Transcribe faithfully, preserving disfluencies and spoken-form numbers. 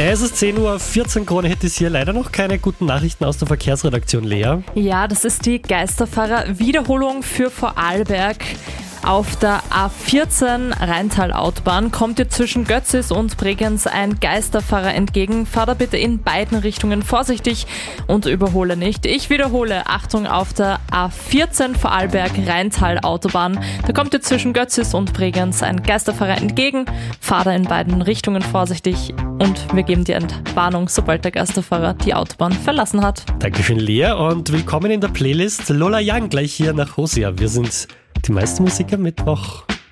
Es ist zehn Uhr vierzehn, Krone Hit ist hier. Leider noch keine guten Nachrichten aus der Verkehrsredaktion, Lea. Ja, das ist die Geisterfahrer-Wiederholung für Vorarlberg. Auf der A vierzehn Rheintal-Autobahn kommt dir zwischen Götzis und Bregenz ein Geisterfahrer entgegen. Fahr da bitte in beiden Richtungen vorsichtig und überhole nicht. Ich wiederhole, Achtung auf der A vierzehn Vorarlberg-Rheintal-Autobahn. Da kommt dir zwischen Götzis und Bregenz ein Geisterfahrer entgegen. Fahr da in beiden Richtungen vorsichtig und wir geben dir Entwarnung, sobald der Geisterfahrer die Autobahn verlassen hat. Dankeschön, Lea, und willkommen in der Playlist. Lola Young gleich hier nach Hosea. Wir sind die meiste Musik am Mittwoch.